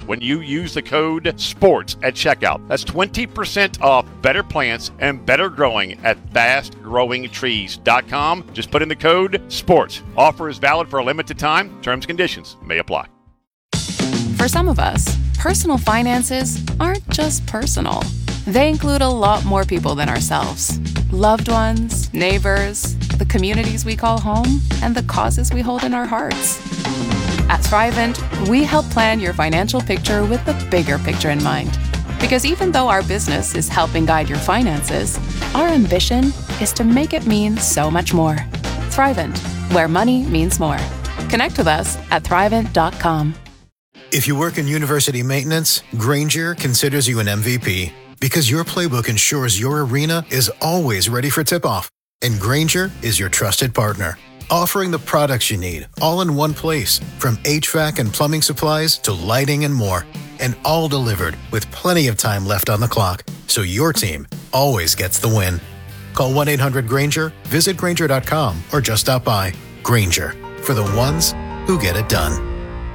when you use the code SPORTS at checkout. That's 20% off better plants and better growing at fastgrowingtrees.com. Just put in the code SPORTS. Offer is valid for a limited time. Terms and conditions may apply. For some of us, personal finances aren't just personal. They include a lot more people than ourselves. Loved ones, neighbors, the communities we call home, and the causes we hold in our hearts. At Thrivent, we help plan your financial picture with the bigger picture in mind. Because even though our business is helping guide your finances, our ambition is to make it mean so much more. Thrivent, where money means more. Connect with us at Thrivent.com. If you work in university maintenance, Grainger considers you an MVP because your playbook ensures your arena is always ready for tip-off. And Grainger is your trusted partner, offering the products you need all in one place, from HVAC and plumbing supplies to lighting and more, and all delivered with plenty of time left on the clock, so your team always gets the win. Call 1-800-GRAINGER, visit Grainger.com, or just stop by. Grainger, for the ones who get it done.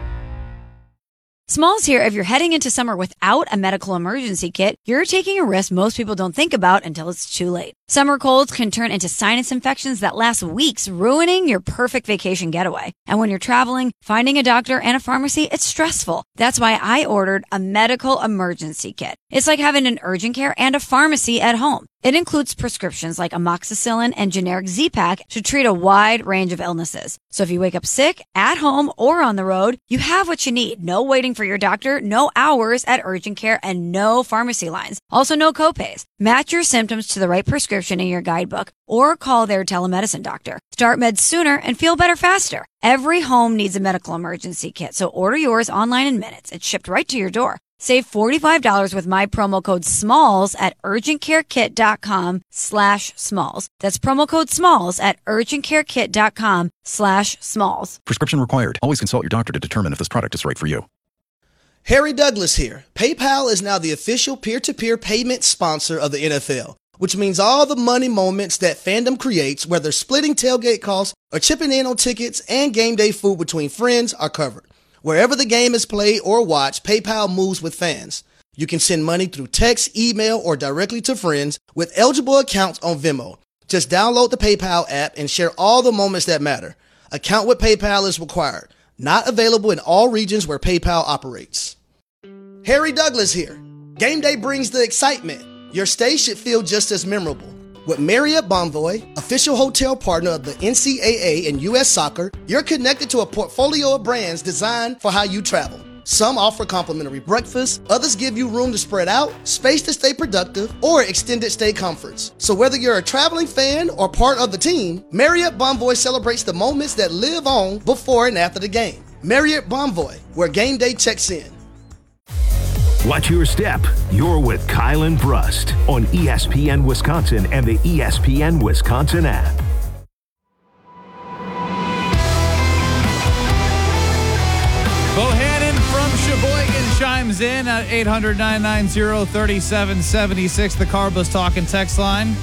Smalls here. If you're heading into summer without a medical emergency kit, you're taking a risk most people don't think about until it's too late. Summer colds can turn into sinus infections that last weeks, ruining your perfect vacation getaway. And when you're traveling, finding a doctor and a pharmacy, it's stressful. That's why I ordered a medical emergency kit. It's like having an urgent care and a pharmacy at home. It includes prescriptions like amoxicillin and generic Z-Pak to treat a wide range of illnesses. So if you wake up sick, at home, or on the road, you have what you need. No waiting for your doctor, no hours at urgent care, and no pharmacy lines. Also, no copays. Match your symptoms to the right prescription in your guidebook or call their telemedicine doctor. Start meds sooner and feel better faster. Every home needs a medical emergency kit, so order yours online in minutes. It's shipped right to your door. Save $45 with my promo code SMALLS at urgentcarekit.com/smalls. That's promo code SMALLS at urgentcarekit.com/smalls. Prescription required. Always consult your doctor to determine if this product is right for you. Harry Douglas here. PayPal is now the official peer-to-peer payment sponsor of the NFL, which means all the money moments that fandom creates, whether splitting tailgate costs or chipping in on tickets and game day food between friends, are covered. Wherever the game is played or watched, PayPal moves with fans. You can send money through text, email, or directly to friends with eligible accounts on Venmo. Just download the PayPal app and share all the moments that matter. Account with PayPal is required. Not available in all regions where PayPal operates. Harry Douglas here. Game day brings the excitement. Your stay should feel just as memorable. With Marriott Bonvoy, official hotel partner of the NCAA and U.S. Soccer, you're connected to a portfolio of brands designed for how you travel. Some offer complimentary breakfast, others give you room to spread out, space to stay productive, or extended stay comforts. So whether you're a traveling fan or part of the team, Marriott Bonvoy celebrates the moments that live on before and after the game. Marriott Bonvoy, where game day checks in. Watch your step. You're with Kyle and Brust on ESPN Wisconsin and the ESPN Wisconsin app. Bohannon from Sheboygan chimes in at 800-990-3776, the Carbos Talking text line.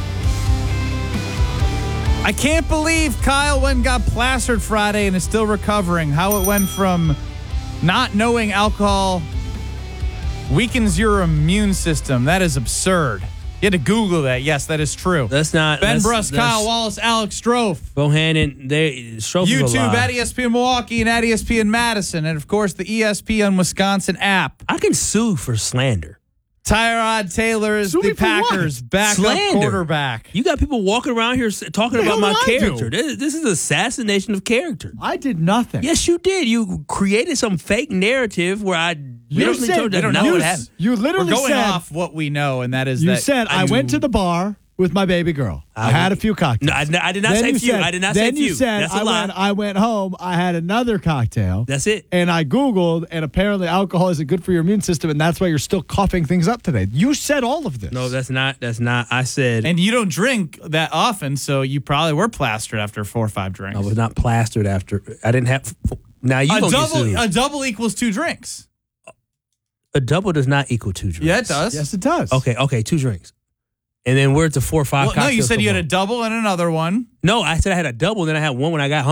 I can't believe Kyle went and got plastered Friday and is still recovering. How it went from not knowing alcohol weakens your immune system. That is absurd. You had to Google that. Yes, that is true. That's not Ben Brust, Kyle Wallace, Alex Strofe. Bohannon, Strofe YouTube at ESPN Milwaukee and at ESPN Madison, and of course the ESPN Wisconsin app. I can sue for slander. Tyrod Taylor is the Packers' backup quarterback. You got people walking around here talking about my character. This is assassination of character. I did nothing. Yes, you did. You created some fake narrative where I literally told you I don't know what happened. You literally We're going said, off what we know, and that is you said I went to the bar with my baby girl. I had a few cocktails. No, I did not say few. I did not say few. Then you said I went home, I had another cocktail. That's it. And I Googled, and apparently alcohol isn't good for your immune system, and that's why you're still coughing things up today. You said all of this. No, that's not. I said. And you don't drink that often, so you probably were plastered after 4 or 5 drinks. I was not plastered after. I didn't have. Now you a double equals 2 drinks. A double does not equal 2 drinks. Yeah, it does. Yes, it does. Okay, 2 drinks. And then where's the 4 or 5 cocktails? No, you said you had a double and another one. No, I said I had a double, then I had one when I got home.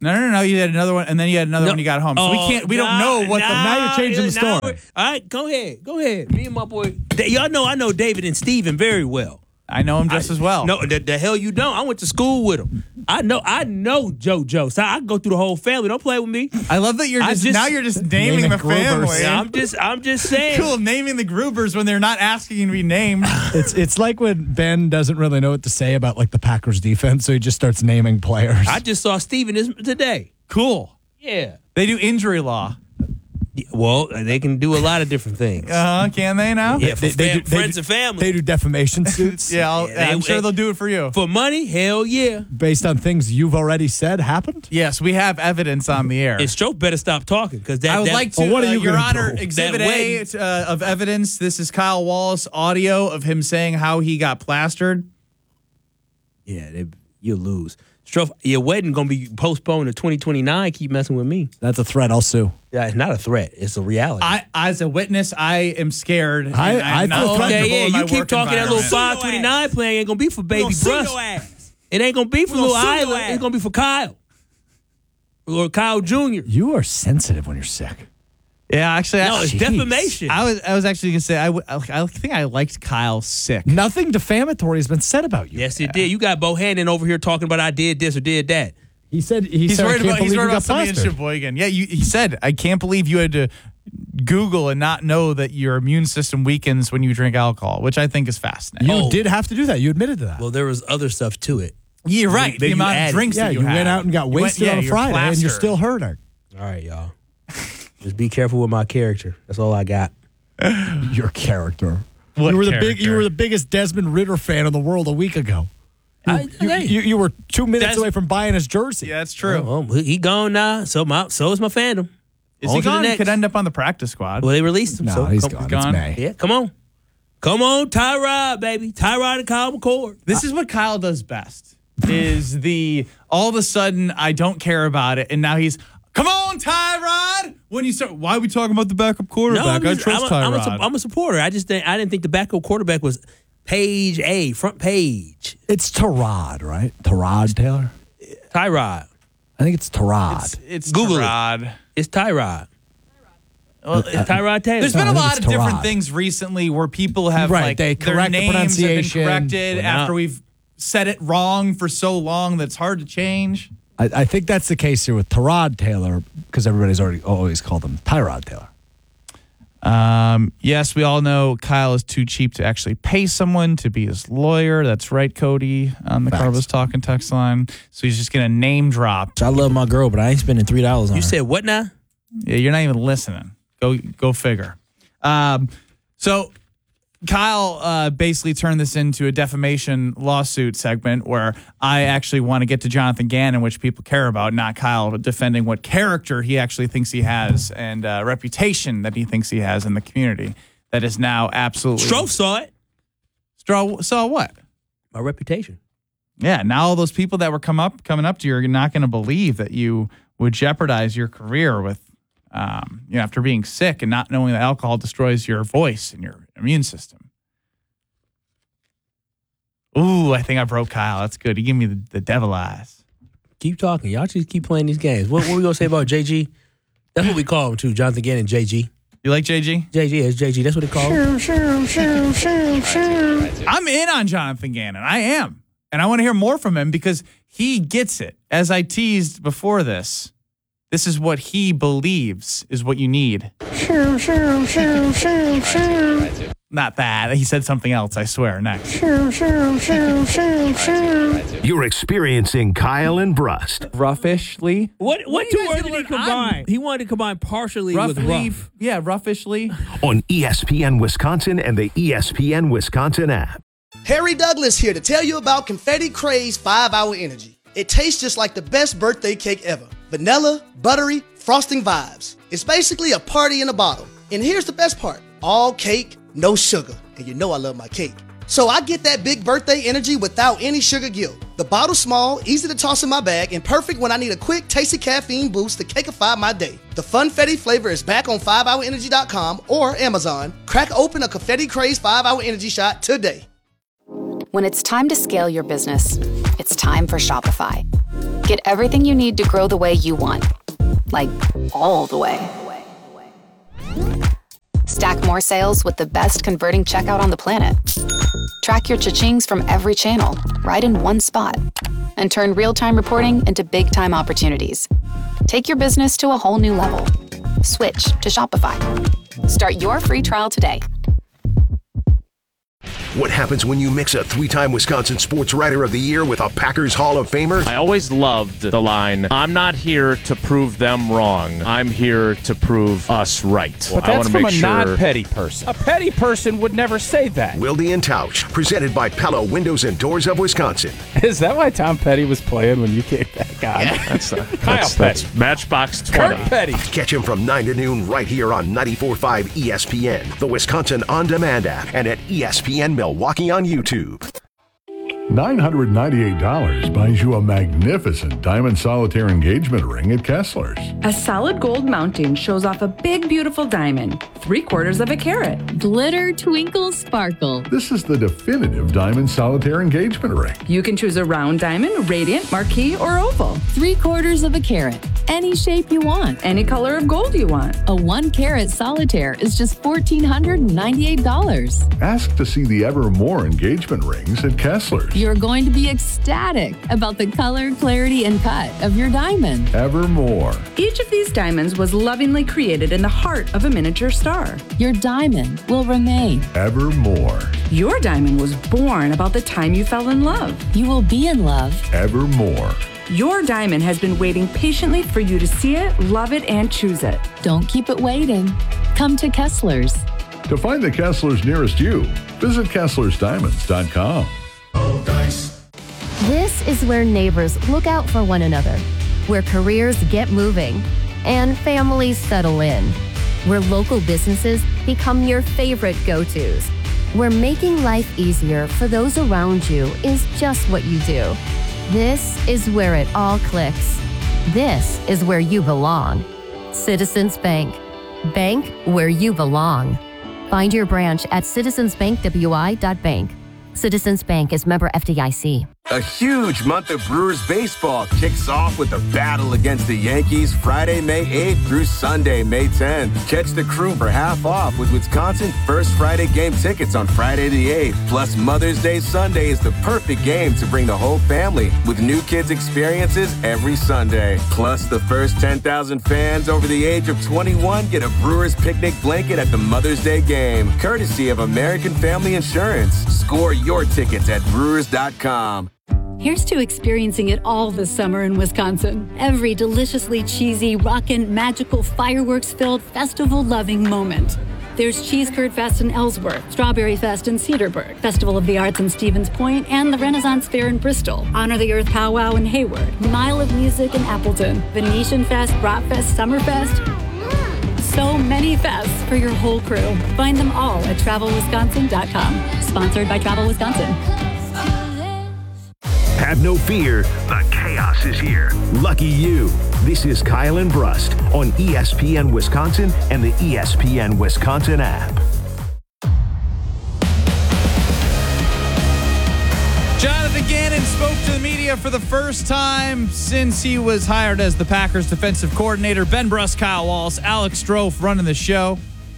No. You had another one, and then you had another when you got home. So we don't know what now you're changing the story. All right, go ahead. Me and my boy, y'all know I know David and Steven very well. I know him just as well. No, the hell you don't. I went to school with him. I know JoJo. So I can go through the whole family. Don't play with me. I love that you're just naming the family. Yeah, I'm just saying. Cool, naming the Grubers when they're not asking you to be named. It's like when Ben doesn't really know what to say about like the Packers defense, so he just starts naming players. I just saw Steven today. Cool. Yeah. They do injury law. Well, they can do a lot of different things. Can they now? Yeah, for friends and family. They do defamation suits. I'm sure they'll do it for you. For money? Hell yeah. Based on things you've already said happened? Yes, we have evidence on the air. And Stroke better stop talking because I would like to, what are you Your gonna Honor, do? Exhibit A of evidence. This is Kyle Wallace audio of him saying how he got plastered. Yeah, you'll lose. Stroke, your wedding going to be postponed to 2029. Keep messing with me. That's a threat, I'll sue. Yeah, it's not a threat. It's a reality. As a witness, I am scared. I feel threatened. You keep talking that little 529 plan ain't going to be for baby Bruss. It ain't going to be for little Isla. It's going to be for Kyle. Or Kyle Jr. You are sensitive when you're sick. Yeah, actually, it's defamation. I was actually gonna say I think I liked Kyle sick. Nothing defamatory has been said about you. Yes, it did. You got Bohannon over here talking about I did this or did that. He said he's said, worried I can't believe you got something in plastered. Sheboygan. Yeah, he said I can't believe you had to Google and not know that your immune system weakens when you drink alcohol, which I think is fascinating. You did have to do that. You admitted to that. Well, there was other stuff to it. You're right. The amount of drinks that you had. went out and got wasted on a Friday, and you're still hurting. All right, y'all. Just be careful with my character. That's all I got. Your character. What you were character? You were the biggest Desmond Ritter fan in the world a week ago. You were 2 minutes away from buying his jersey. Yeah, that's true. Well, he gone now. So is my fandom. Is he gone? He could end up on the practice squad. Well, they released him. No, so he's gone. It's May. Yeah, come on, Tyrod, baby, Tyrod and Kyle McCord. This is what Kyle does best. Is all of a sudden I don't care about it, and now he's. Come on, Tyrod! When you start, why are we talking about the backup quarterback? I trust Tyrod. I'm a supporter. I didn't think the backup quarterback was page A, front page. It's Tyrod, right? Tyrod Taylor? Tyrod. I think it's Tyrod. It's Google Tyrod. It. It's Tyrod. Well, it's Tyrod Taylor. There's been a lot of different things recently where people have they correct their the names pronunciation. have been corrected after we've said it wrong for so long that it's hard to change. I think that's the case here with Tyrod Taylor because everybody's always called him Tyrod Taylor. Yes, we all know Kyle is too cheap to actually pay someone to be his lawyer. That's right, Cody, on the Carlos Talking text line. So he's just going to name drop. I love my girl, but I ain't spending $3 on her. You said what now? Yeah, you're not even listening. Go figure. So Kyle basically turned this into a defamation lawsuit segment where I actually want to get to Jonathan Gannon, which people care about, not Kyle defending what character he actually thinks he has and reputation that he thinks he has in the community that is now absolutely... Strofe saw it. Strofe saw what? My reputation. Yeah, now all those people that were coming up to you are not going to believe that you would jeopardize your career with, after being sick and not knowing that alcohol destroys your voice and your immune system. Ooh, I think I broke Kyle. That's good. He gave me the devil eyes. Keep talking. Y'all just keep playing these games. What we going to say about JG? That's what we call him, too. Jonathan Gannon, JG. You like JG? JG is JG. That's what they call him. I'm in on Jonathan Gannon. I am. And I want to hear more from him because he gets it. As I teased before this is what he believes is what you need. Not that. He said something else, I swear. Next. You're experiencing Kyle and Brust. Roughish-ly. What two words did he combine? He wanted to combine partially with rough. Yeah, roughish-ly. On ESPN Wisconsin and the ESPN Wisconsin app. Harry Douglas here to tell you about Confetti Craze 5-Hour Energy. It tastes just like the best birthday cake ever. Vanilla, buttery, frosting vibes. It's basically a party in a bottle. And here's the best part. All cake, no sugar. And you know I love my cake. So I get that big birthday energy without any sugar guilt. The bottle's small, easy to toss in my bag, and perfect when I need a quick, tasty caffeine boost to cakeify my day. The Funfetti flavor is back on 5hourenergy.com or Amazon. Crack open a Confetti Craze 5-Hour Energy shot today. When it's time to scale your business, it's time for Shopify. Get everything you need to grow the way you want. Like, all the way. Stack more sales with the best converting checkout on the planet. Track your cha-chings from every channel, right in one spot. And turn real-time reporting into big-time opportunities. Take your business to a whole new level. Switch to Shopify. Start your free trial today. What happens when you mix a three-time Wisconsin Sports Writer of the Year with a Packers Hall of Famer? I always loved the line, I'm not here to prove them wrong. I'm here to prove us right. But that's from a non-petty person. A petty person would never say that. Wilde and Tausch, presented by Pella Windows and Doors of Wisconsin. Is that why Tom Petty was playing when you came back on? Yeah, that's Petty. Matchbox 20. Kurt Petty. Catch him from 9 to noon right here on 94.5 ESPN, the Wisconsin On Demand app, and at ESPN Milwaukee on YouTube. $998 buys you a magnificent diamond solitaire engagement ring at Kessler's. A solid gold mounting shows off a big, beautiful diamond, 3/4 of a carat. Glitter, twinkle, sparkle. This is the definitive diamond solitaire engagement ring. You can choose a round diamond, radiant, marquise, or oval. 3/4 of a carat. Any shape you want. Any color of gold you want. A 1-carat solitaire is just $1,498. Ask to see the Evermore engagement rings at Kessler's. You're going to be ecstatic about the color, clarity, and cut of your diamond. Evermore. Each of these diamonds was lovingly created in the heart of a miniature star. Your diamond will remain. Evermore. Your diamond was born about the time you fell in love. You will be in love. Evermore. Your diamond has been waiting patiently for you to see it, love it, and choose it. Don't keep it waiting. Come to Kessler's. To find the Kessler's nearest you, visit KesslersDiamonds.com. This is where neighbors look out for one another, where careers get moving, and families settle in, where local businesses become your favorite go-tos, where making life easier for those around you is just what you do. This is where it all clicks. This is where you belong. Citizens Bank. Bank where you belong. Find your branch at citizensbankwi.bank. Citizens Bank is member FDIC. A huge month of Brewers baseball kicks off with a battle against the Yankees Friday, May 8th through Sunday, May 10th. Catch the crew for half off with Wisconsin First Friday game tickets on Friday the 8th. Plus, Mother's Day Sunday is the perfect game to bring the whole family with new kids experiences every Sunday. Plus, the first 10,000 fans over the age of 21 get a Brewers picnic blanket at the Mother's Day game, courtesy of American Family Insurance. Score your tickets at Brewers.com. Here's to experiencing it all this summer in Wisconsin. Every deliciously cheesy, rockin', magical, fireworks-filled, festival-loving moment. There's Cheese Curd Fest in Ellsworth, Strawberry Fest in Cedarburg, Festival of the Arts in Stevens Point, and the Renaissance Fair in Bristol, Honor the Earth Powwow in Hayward, Mile of Music in Appleton, Venetian Fest, Bratfest, Summerfest. So many fests for your whole crew. Find them all at TravelWisconsin.com. Sponsored by Travel Wisconsin. Have no fear, the chaos is here. Lucky you. This is Kyle and Brust on ESPN Wisconsin and the ESPN Wisconsin app. Jonathan Gannon spoke to the media for the first time since he was hired as the Packers defensive coordinator. Ben Brust, Kyle Walls, Alex Strofe running the show.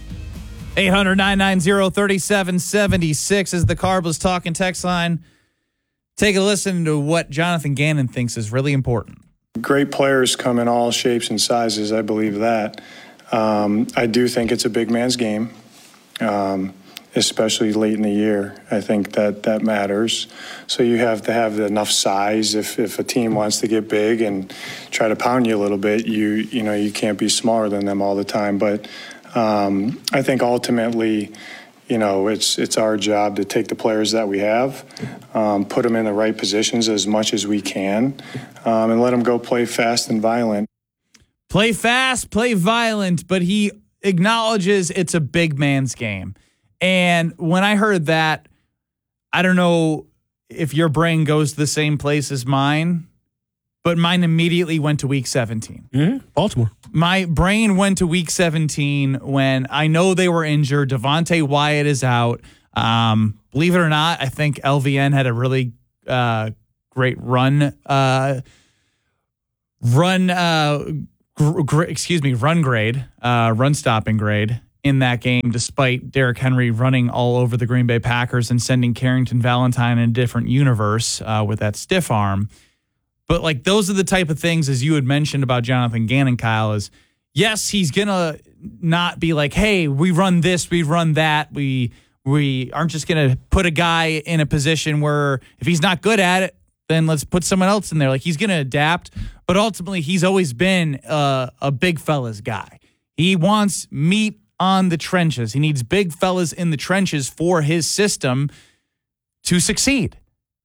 800-990-3776 is the Carbless Talking text line. Take a listen to what Jonathan Gannon thinks is really important. Great players come in all shapes and sizes. I believe that. I do think it's a big man's game, especially late in the year. I think that matters. So you have to have enough size. If a team wants to get big and try to pound you a little bit, you can't be smaller than them all the time. But I think ultimately, it's our job to take the players that we have, put them in the right positions as much as we can, and let them go play fast and violent. Play fast, play violent, but he acknowledges it's a big man's game. And when I heard that, I don't know if your brain goes to the same place as mine, but mine immediately went to week 17. Mm-hmm. Baltimore. My brain went to week 17 when I know they were injured. Devontae Wyatt is out. Believe it or not, I think LVN had a really great run run stopping grade in that game, despite Derrick Henry running all over the Green Bay Packers and sending Carrington Valentine in a different universe with that stiff arm. But like those are the type of things, as you had mentioned about Jonathan Gannon, Kyle, is yes, he's gonna not be like, hey, we run this, we run that. We aren't just gonna put a guy in a position where if he's not good at it, then let's put someone else in there. Like he's gonna adapt. But ultimately, he's always been a big fellas guy. He wants meat on the trenches. He needs big fellas in the trenches for his system to succeed.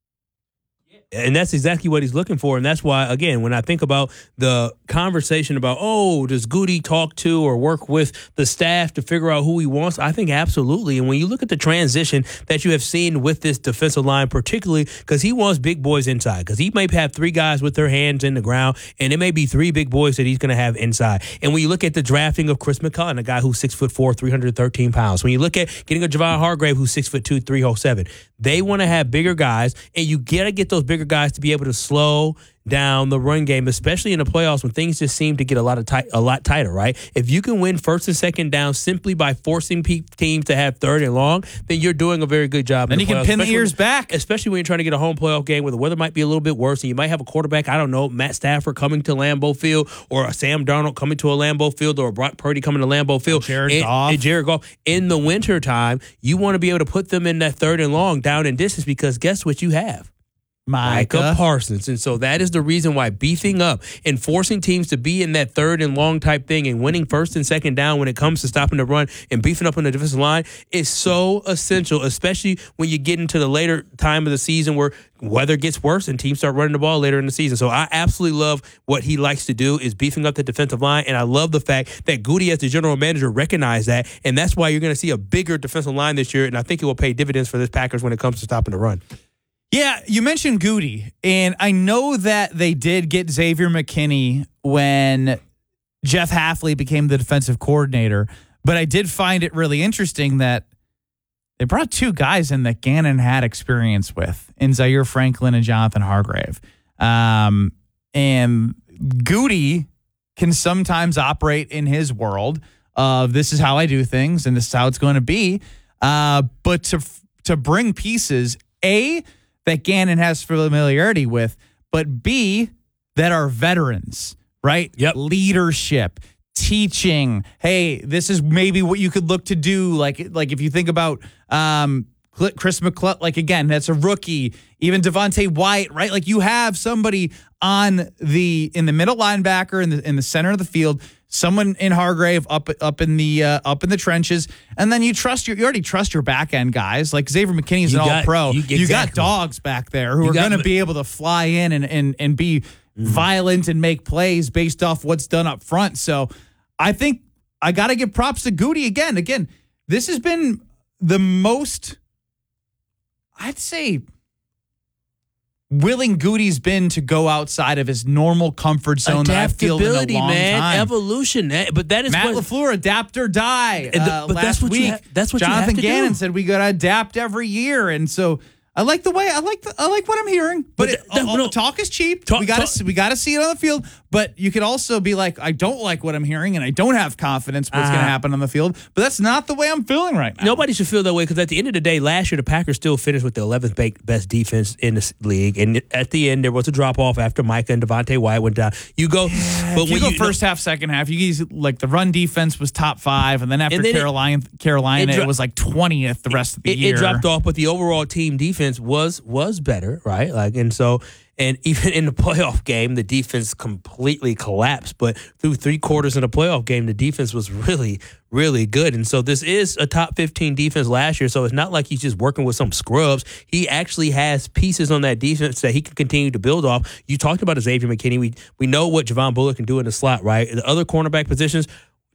And that's exactly what he's looking for. And that's why, again, when I think about the conversation about, does Goody talk to or work with the staff to figure out who he wants? I think absolutely. And when you look at the transition that you have seen with this defensive line, particularly because he wants big boys inside, because he may have three guys with their hands in the ground, and it may be three big boys that he's going to have inside. And when you look at the drafting of Chris McCullough, a guy who's 6'4", 313 pounds, when you look at getting a Javon Hargrave who's 6'2", 307, they want to have bigger guys, and you got to get those bigger guys to be able to slow down the run game, especially in the playoffs when things just seem to get a lot tighter, right? If you can win first and second down simply by forcing teams to have third and long, then you're doing a very good job. Then you can pin the ears back. Especially when you're trying to get a home playoff game where the weather might be a little bit worse and you might have a quarterback, I don't know, Matt Stafford coming to Lambeau Field or a Sam Darnold coming to a Lambeau Field or a Brock Purdy coming to Lambeau Field. Jared Goff. In the wintertime, you want to be able to put them in that third and long down in distance because guess what you have? Micah Parsons. And so that is the reason why beefing up and forcing teams to be in that third and long type thing and winning first and second down when it comes to stopping the run and beefing up on the defensive line is so essential, especially when you get into the later time of the season where weather gets worse and teams start running the ball later in the season. So I absolutely love what he likes to do is beefing up the defensive line, and I love the fact that Goody as the general manager recognized that, and that's why you're going to see a bigger defensive line this year, and I think it will pay dividends for this Packers when it comes to stopping the run. Yeah, you mentioned Goody, and I know that they did get Xavier McKinney when Jeff Hafley became the defensive coordinator, but I did find it really interesting that they brought two guys in that Gannon had experience with, in Zaire Franklin and Jonathan Hargrave. And Goody can sometimes operate in his world of this is how I do things and this is how it's going to be. But to bring pieces, A, that Gannon has familiarity with, but B, that are veterans, right? Yep. Leadership, teaching. Hey, this is maybe what you could look to do. Like if you think about Chris McCullough, like again, that's a rookie. Even Devontae White, right? Like you have somebody in the middle linebacker in the center of the field. Someone in Hargrave up in the trenches, and then you already trust your back end guys. Like Xavier McKinney's an all-pro. You got dogs back there who are going to be able to fly in and be violent and make plays based off what's done up front. So I think I got to give props to Goody again. Again, this has been the most, I'd say, willing Goody's been to go outside of his normal comfort zone that I feel in a long time. Evolution. But that is Matt LaFleur, adapt or die. But last week, that's what Jonathan you have to Gannon do. said we got to adapt every year, and so I like the way I like what I'm hearing. But talk is cheap. We got to see it on the field. But you could also be like, I don't like what I'm hearing, and I don't have confidence what's going to happen on the field. But that's not the way I'm feeling right now. Nobody should feel that way because at the end of the day, last year the Packers still finished with the 11th best defense in the league, and at the end there was a drop off after Micah and Devontae White went down. You go, but when you go first half, second half, you guys like the run defense was top 5, and then after Carolina, it was like 20th the rest of the year. It dropped off, but the overall team defense was better, right? And even in the playoff game, the defense completely collapsed. But through 3 quarters in the playoff game, the defense was really, really good. And so this is a top 15 defense last year. So it's not like he's just working with some scrubs. He actually has pieces on that defense that he can continue to build off. You talked about Xavier McKinney. We know what Javon Bullard can do in the slot, right? The other cornerback positions,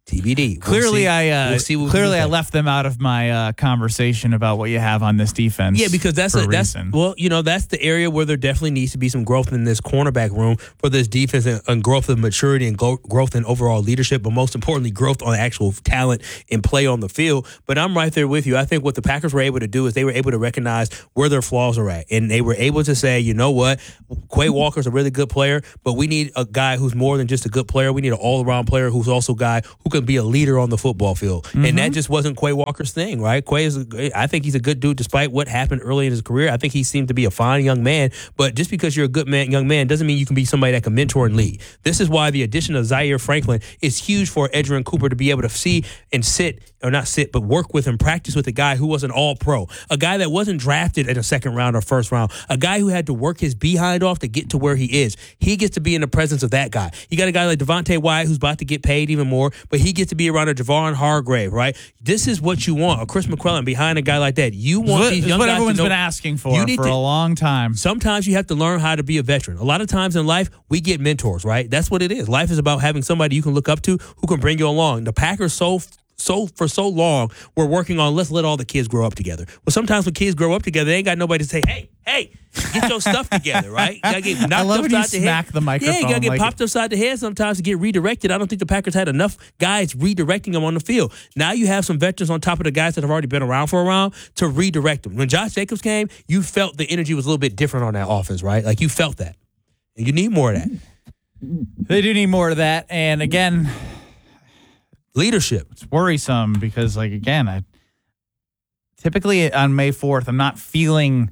TBD. Clearly, we'll see what I left them out of my conversation about what you have on this defense. Yeah, because that's the area where there definitely needs to be some growth in this cornerback room for this defense and growth of maturity and growth in overall leadership, but most importantly, growth on actual talent and play on the field. But I'm right there with you. I think what the Packers were able to do is they were able to recognize where their flaws are at, and they were able to say, you know what, Quay Walker's a really good player, but we need a guy who's more than just a good player. We need an all-around player who's also a guy who can be a leader on the football field. Mm-hmm. And that just wasn't Quay Walker's thing, right? I think he's a good dude despite what happened early in his career. I think he seemed to be a fine young man, but just because you're a good young man doesn't mean you can be somebody that can mentor and lead. This is why the addition of Zaire Franklin is huge for Edgerrin Cooper to be able to see and but work with and practice with a guy who was an all-pro, a guy that wasn't drafted in a second round or first round, a guy who had to work his behind off to get to where he is. He gets to be in the presence of that guy. You got a guy like Devontae Wyatt who's about to get paid even more, but he gets to be around a Javon Hargrave, right? This is what you want, a Chris McClellan behind a guy like that. You want these young guys to know. Everyone's been asking for a long time. Sometimes you have to learn how to be a veteran. A lot of times in life, we get mentors, right? That's what it is. Life is about having somebody you can look up to who can bring you along. The Packers for so long, we're working on let's let all the kids grow up together. Well, sometimes when kids grow up together, they ain't got nobody to say, hey, get your stuff together, right? You gotta get knocked I love upside when you smack the microphone. Yeah, you gotta get popped upside the head sometimes to get redirected. I don't think the Packers had enough guys redirecting them on the field. Now you have some veterans on top of the guys that have already been around for a round to redirect them. When Josh Jacobs came, you felt the energy was a little bit different on that offense, right? Like you felt that. And you need more of that. They do need more of that. And again, leadership. It's worrisome because, typically on May 4th, I'm not feeling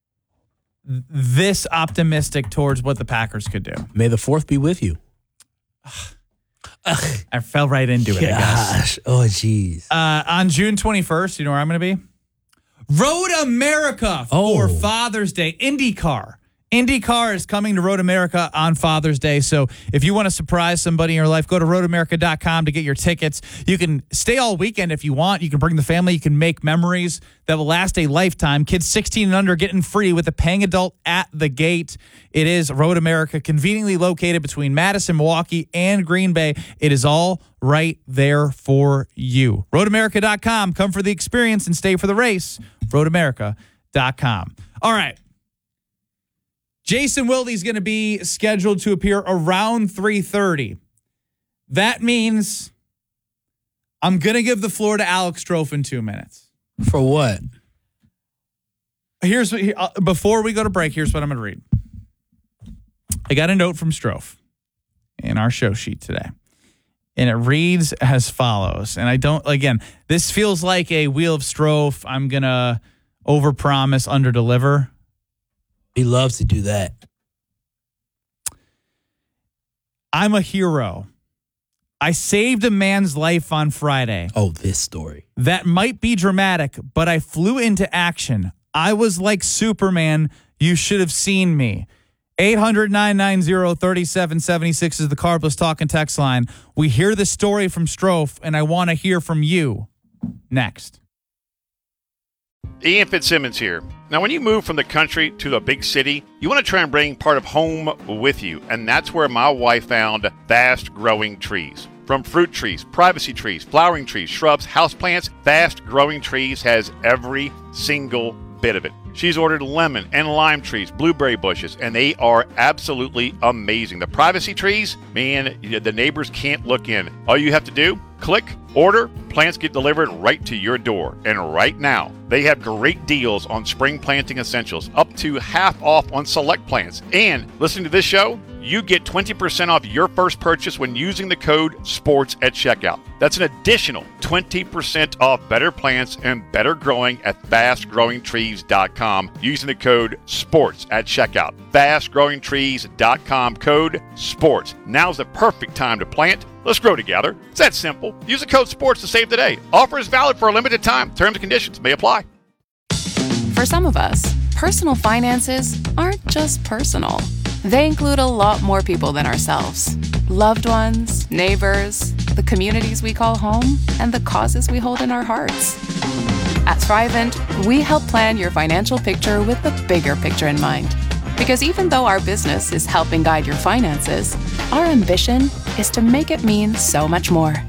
this optimistic towards what the Packers could do. May the 4th be with you. I fell right into it, I guess. Oh, jeez. On June 21st, you know where I'm going to be? Road America for Father's Day. IndyCar is coming to Road America on Father's Day. So if you want to surprise somebody in your life, go to roadamerica.com to get your tickets. You can stay all weekend if you want. You can bring the family. You can make memories that will last a lifetime. Kids 16 and under getting free with a paying adult at the gate. It is Road America, conveniently located between Madison, Milwaukee, and Green Bay. It is all right there for you. roadamerica.com. Come for the experience and stay for the race. roadamerica.com. All right. Jason Wilde's going to be scheduled to appear around 3:30. That means I'm going to give the floor to Alex Strofe in 2 minutes. For what? Before we go to break, here's what I'm going to read. I got a note from Strofe in our show sheet today, and it reads as follows. And this feels like a Wheel of Strofe. I'm going to overpromise, underdeliver. He loves to do that. I'm a hero. I saved a man's life on Friday. Oh, this story. That might be dramatic, but I flew into action. I was like Superman. You should have seen me. 800-990-3776 is the Carbless Talk and Text line. We hear the story from Strofe, and I want to hear from you next. Ian Fitzsimmons here. Now, when you move from the country to the big city, you want to try and bring part of home with you, and that's where my wife found Fast Growing Trees. From fruit trees, privacy trees, flowering trees, shrubs, houseplants, Fast Growing Trees has every single bit of it. She's ordered lemon and lime trees, blueberry bushes, and they are absolutely amazing. The privacy trees, man, the neighbors can't look in. All you have to do, click, order, plants get delivered right to your door. And right now, they have great deals on spring planting essentials, up to half off on select plants. And listening to this show, you get 20% off your first purchase when using the code SPORTS at checkout. That's an additional 20% off better plants and better growing at fastgrowingtrees.com using the code SPORTS at checkout. Fastgrowingtrees.com, code SPORTS. Now's the perfect time to plant. Let's grow together. It's that simple. Use the code SPORTS to save today. Offer is valid for a limited time. Terms and conditions may apply. For some of us, personal finances aren't just personal. They include a lot more people than ourselves. Loved ones, neighbors, the communities we call home, and the causes we hold in our hearts. At Thrivent, we help plan your financial picture with the bigger picture in mind. Because even though our business is helping guide your finances, our ambition is to make it mean so much more.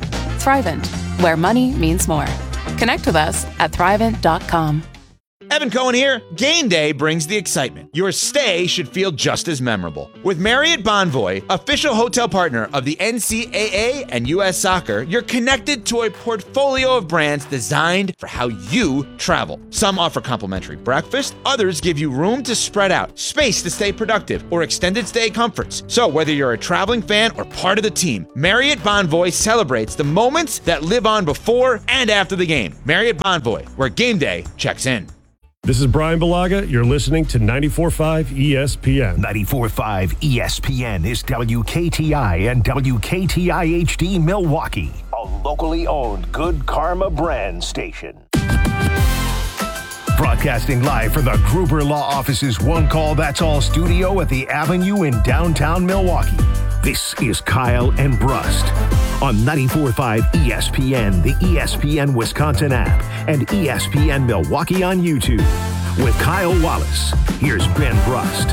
Thrivent, where money means more. Connect with us at Thrivent.com. Evan Cohen here. Game day brings the excitement. Your stay should feel just as memorable. With Marriott Bonvoy, official hotel partner of the NCAA and U.S. Soccer, you're connected to a portfolio of brands designed for how you travel. Some offer complimentary breakfast, others give you room to spread out, space to stay productive, or extended stay comforts. So whether you're a traveling fan or part of the team, Marriott Bonvoy celebrates the moments that live on before and after the game. Marriott Bonvoy, where game day checks in. This is Brian Balaga. You're listening to 94.5 ESPN. 94.5 ESPN is WKTI and WKTI HD Milwaukee, a locally owned Good Karma brand station. Broadcasting live from the Gruber Law Office's One Call That's All studio at the Avenue in downtown Milwaukee. This is Kyle and Brust on 94.5 ESPN, the ESPN Wisconsin app, and ESPN Milwaukee on YouTube. With Kyle Wallace, here's Ben Brust.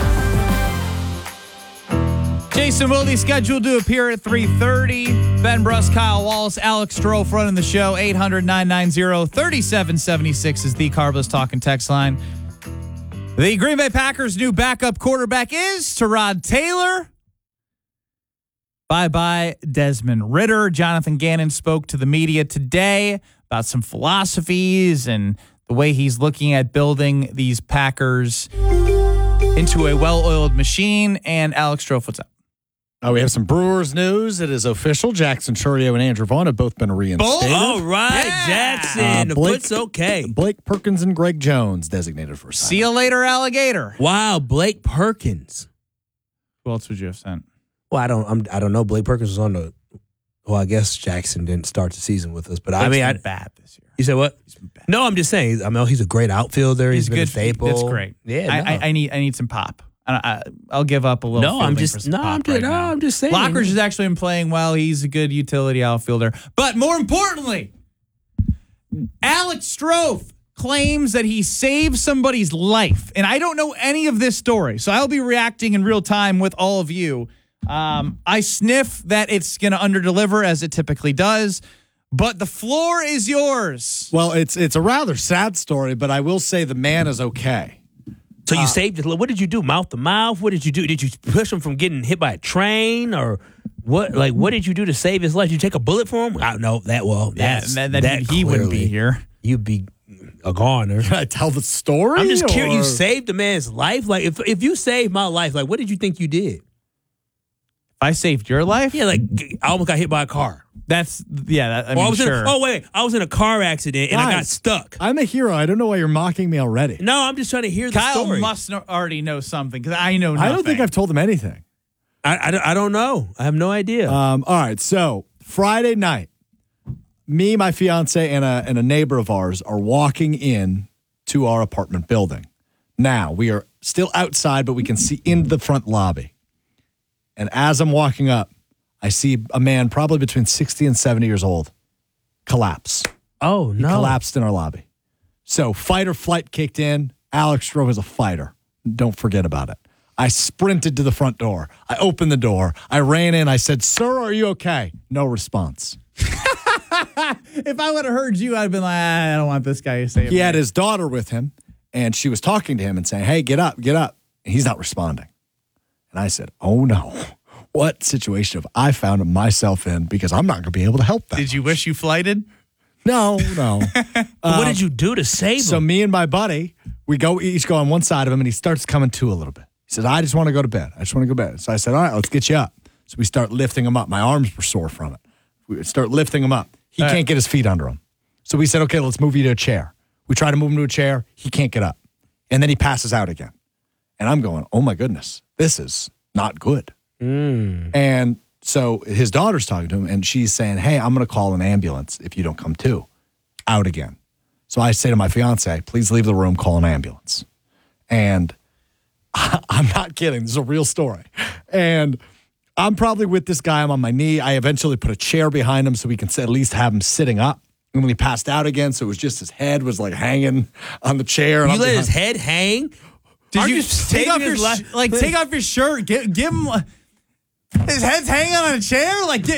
Jason Wilde scheduled to appear at 3:30. Ben Brust, Kyle Wallace, Alex Strofe running the show. 800-990-3776 is the Carbless Talk and Text line. The Green Bay Packers' new backup quarterback is Tyrod Taylor. Bye-bye, Desmond Ridder. Jonathan Gannon spoke to the media today about some philosophies and the way he's looking at building these Packers into a well-oiled machine. And Alex Strofe, what's up? We have some Brewers news. It is official. Jackson Chourio and Andrew Vaughn have both been reinstated. All right, yeah. Jackson. The foot's okay. Blake Perkins and Greg Jones designated for See you later, alligator. Wow, Blake Perkins. Who else would you have sent? Well, I don't know. Blake Perkins was on the. Well, I guess Jackson didn't start the season with us, but Blake's been bad this year. You said what? He's been bad. No, I'm just saying. I mean, he's a great outfielder. He's been a staple. That's great. Yeah, I need some pop. I'll give up a little. I'm just saying. Lockridge has actually been playing well. He's a good utility outfielder. But more importantly, Alex Strofe claims that he saved somebody's life, and I don't know any of this story, so I'll be reacting in real time with all of you. I sniff that it's going to underdeliver as it typically does, but the floor is yours. Well, it's a rather sad story, but I will say the man is okay. So you saved it. What did you do? Mouth to mouth? What did you do? Did you push him from getting hit by a train or what? Like, what did you do to save his life? Did you take a bullet for him? I don't know that well. That he wouldn't be here. You'd be a goner. Can I tell the story? I'm just curious. You saved a man's life. Like, if you saved my life, like, what did you think you did? I saved your life? Yeah, like I almost got hit by a car. I was in a car accident and I got stuck. I'm a hero. I don't know why you're mocking me already. No, I'm just trying to hear the story. Kyle must already know something because I know nothing. I don't think I've told him anything. I don't know. I have no idea. All right. So Friday night, me, my fiance, and a neighbor of ours are walking in to our apartment building. Now we are still outside, but we can see in the front lobby. And as I'm walking up, I see a man probably between 60 and 70 years old collapse. Oh, no. He collapsed in our lobby. So fight or flight kicked in. Alex Strofe is a fighter. Don't forget about it. I sprinted to the front door. I opened the door. I ran in. I said, "Sir, are you okay?" No response. If I would have heard you, I'd have been like, I don't want this guy to say it. He had his daughter with him, and she was talking to him and saying, "Hey, get up, get up." And he's not responding. And I said, "Oh, no. What situation have I found myself in? Because I'm not going to be able to help that." Did you wish you flighted? No. What did you do to save him? So me and my buddy, we each go on one side of him, and he starts coming to a little bit. He says, "I just want to go to bed. I just want to go to bed." So I said, "All right, let's get you up." So we start lifting him up. My arms were sore from it. We start lifting him up. He can't get his feet under him. So we said, "Okay, let's move you to a chair." We try to move him to a chair. He can't get up. And then he passes out again. And I'm going, "Oh, my goodness, this is not good." And so his daughter's talking to him, and she's saying, "Hey, I'm going to call an ambulance if you don't come too." Out again. So I say to my fiance, "Please leave the room, call an ambulance." And I'm not kidding. This is a real story. And I'm probably with this guy. I'm on my knee. I eventually put a chair behind him so we can at least have him sitting up. And when he passed out again, so it was just his head was like hanging on the chair. You let his head hang? Did you take off your shirt? Give him... His head's hanging on a chair?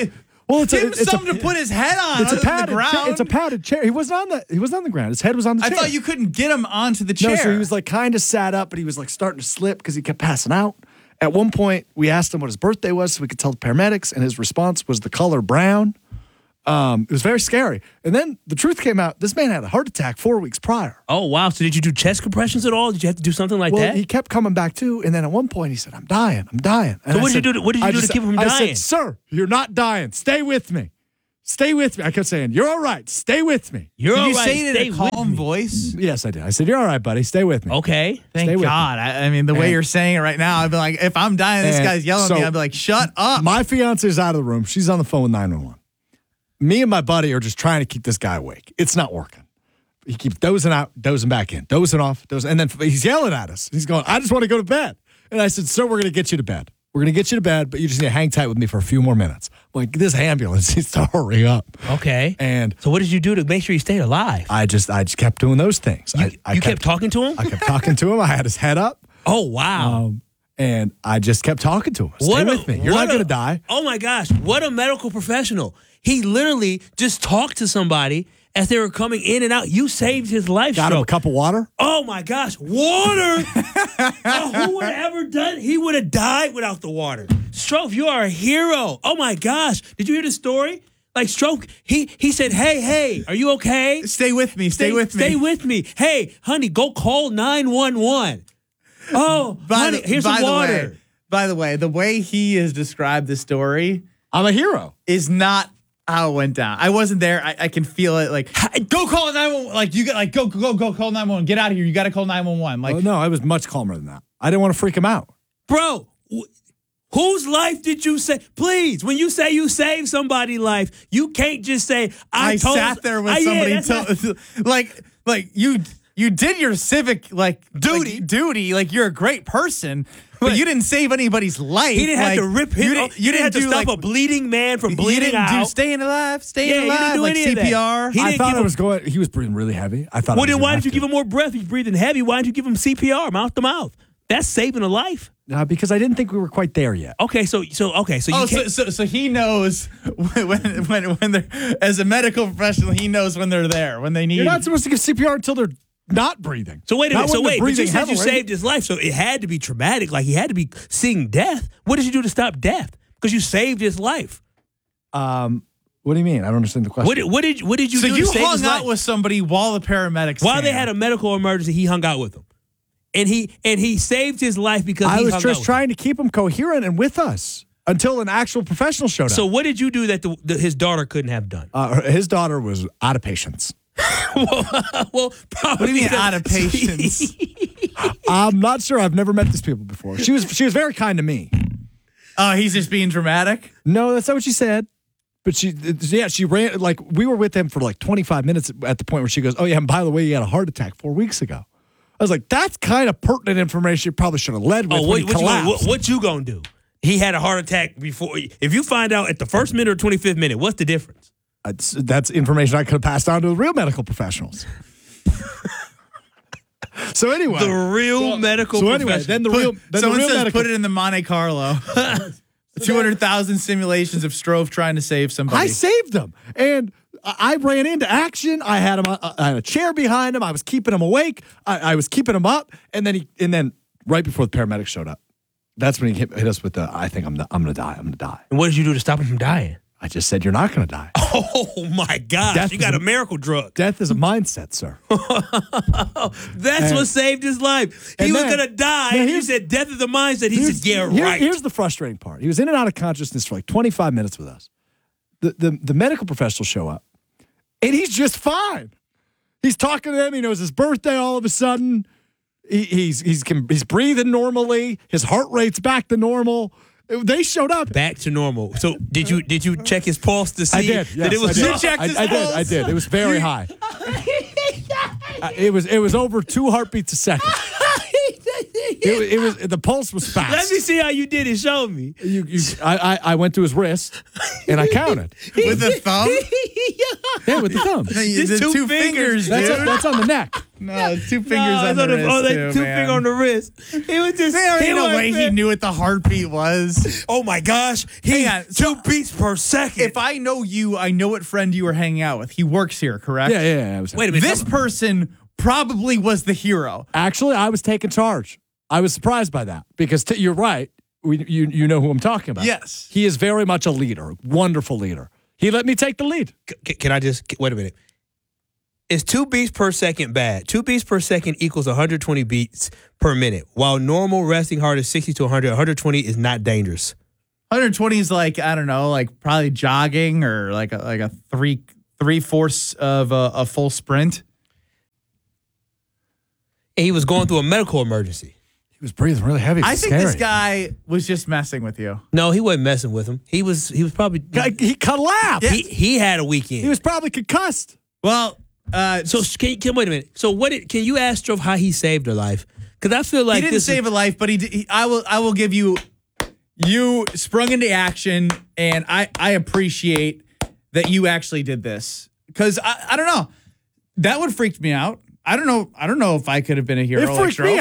Well, Give him something to put his head on. It's a padded ground. chair. It's a padded chair. He wasn't on the ground. His head was on the chair. I thought you couldn't get him onto the chair. No, so he was like kind of sat up, but he was like starting to slip because he kept passing out. At one point, we asked him what his birthday was so we could tell the paramedics, and his response was the color brown. It was very scary. And then the truth came out. This man had a heart attack 4 weeks prior. Oh, wow. So did you do chest compressions at all? Did you have to do something like that? He kept coming back too. And then at one point he said, I'm dying. And so what did you do to keep him dying? I said, sir, you're not dying. Stay with me. Stay with me. I kept saying, you're all right. Stay with me. Did you say it in a calm voice? Yes, I did. I said, you're all right, buddy. Stay with me. Okay. Thank God. I mean, the way you're saying it right now, I'd be like, if I'm dying, this guy's yelling at me, I'd be like, shut up. My fiance is out of the room. She's on the phone with 911. Me and my buddy are just trying to keep this guy awake. It's not working. He keeps dozing out, dozing back in, dozing off, and then he's yelling at us. He's going, I just want to go to bed. And I said, sir, we're going to get you to bed. We're going to get you to bed, but you just need to hang tight with me for a few more minutes. I'm like, this ambulance needs to hurry up. Okay. And so what did you do to make sure he stayed alive? I just kept doing those things. You kept talking to him? I kept talking to him. I had his head up. Oh, wow. And I just kept talking to him. Stay with me. You're not going to die. Oh, my gosh. What a medical professional. He literally just talked to somebody as they were coming in and out. You saved his life. Got him a cup of water? Oh, my gosh. Water? Who would have ever done? He would have died without the water. Strofe, you are a hero. Oh, my gosh. Did you hear the story? Like, Strofe, he said, hey, are you okay? Stay with me. Stay with me. Stay with me. Hey, honey, go call 911. Oh, honey, here's some water. By the way, the way he has described the story, I'm a hero, is not how it went down. I wasn't there. I can feel it. Like, go call 911. Like, you got like go call 911. Get out of here. You got to call 911. Like, no, I was much calmer than that. I didn't want to freak him out, bro. Whose life did you save? Please, when you say you saved somebody's life, you can't just say I sat there with somebody. Like you did your civic duty. Like, you're a great person. But you didn't save anybody's life. He didn't have to rip him. You didn't have to stop a bleeding man from bleeding out. Do staying alive, like CPR. I thought he was breathing really heavy. I thought. Well, then why did you give him more breath? He's breathing heavy. Why didn't you give him CPR, mouth to mouth? That's saving a life. Because I didn't think we were quite there yet. Okay, so he knows when they're, as a medical professional, he knows when they're there, when they need. You're not supposed to give CPR until they're not breathing. So wait a minute. But you said you saved his life, so it had to be traumatic. Like, he had to be seeing death. What did you do to stop death? Because you saved his life. What do you mean? I don't understand the question. What did you do to save his life? So you hung out with somebody while the paramedics they had a medical emergency, he hung out with them. And he saved his life because I was just trying to keep him coherent and with us until an actual professional showed up. So what did you do that his daughter couldn't have done? His daughter was out of patience. Well, probably. What do you mean out of patience? I'm not sure. I've never met these people before. She was very kind to me. Oh, he's just being dramatic? No, that's not what she said. But she ran, like, we were with him for like 25 minutes at the point where she goes, oh yeah, and by the way, he had a heart attack 4 weeks ago. I was like, that's kind of pertinent information you probably should have led with when he collapsed. What you gonna do? He had a heart attack before. If you find out at the first minute or 25th minute, what's the difference? That's information I could have passed on to the real medical professionals. So anyway, the real medical. So anyway, then the real. Someone says put it in the Monte Carlo. 200,000 simulations of Strofe trying to save somebody. I saved him, and I ran into action. I had him. I had a chair behind him. I was keeping him awake. I was keeping him up, and then right before the paramedics showed up, that's when he hit us with the. I think I'm going to die. I'm going to die. And what did you do to stop him from dying? I just said, you're not going to die. Oh, my gosh. You got a miracle drug. Death is a mindset, sir. That's what saved his life. He was going to die, and you said death is a mindset. He said, yeah, right. Here's the frustrating part. He was in and out of consciousness for like 25 minutes with us. The medical professionals show up, and he's just fine. He's talking to them. He knows his birthday all of a sudden. He's breathing normally. His heart rate's back to normal. They showed up back to normal. So did you check his pulse to see? I did. Yes, that it was? I did. I did. It was very high. It was over 2 heartbeats a second. It was the pulse was fast. Let me see how you did it. Show me. I went to his wrist and I counted with the thumb. Yeah, with the thumb. The two fingers. That's on the neck. No, 2 fingers on the wrist. Two finger on the wrist. He was just. There ain't no way he knew what the heartbeat was. Oh my gosh. He 2 beats per second. If I know you, I know what friend you were hanging out with. He works here, correct? Yeah. Wait a minute. This person probably was the hero. Actually, I was taking charge. I was surprised by that because you're right. You know who I'm talking about. Yes. He is very much a leader, wonderful leader. He let me take the lead. Can I just wait a minute? Is 2 beats per second bad? 2 beats per second equals 120 beats per minute. While normal resting heart is 60 to 100, 120 is not dangerous. 120 is like, I don't know, like probably jogging or like a three-fourths of a full sprint. And he was going through a medical emergency. He was breathing really heavy. I think this guy was just messing with you. No, he wasn't messing with him. He was probably he collapsed. He had a weekend. He was probably concussed. Well, so can wait a minute. So can you ask Stroh how he saved her life? Because I feel like he didn't save a life, but I will give you sprung into action, and I appreciate that you actually did this because I don't know, that would freak me out. I don't know if I could have been a hero. It freaked me